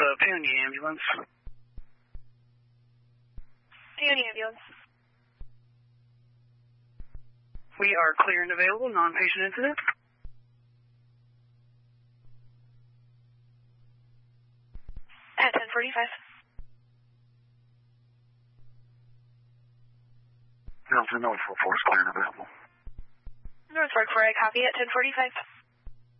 Peony ambulance. Peony ambulance. We are clear and available, non-patient incident. At 10:45. Delta North 44 is clear and available. North Fork 4, I copy at 10:45.